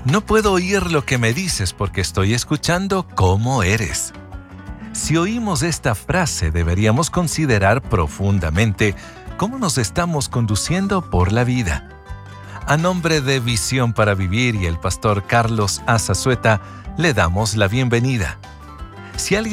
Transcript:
No puedo oír lo que me dices porque estoy escuchando cómo eres. Si oímos esta frase, deberíamos considerar profundamente cómo nos estamos conduciendo por la vida. A nombre de Visión para Vivir y el pastor Carlos Azazueta, le damos la bienvenida. Si alguien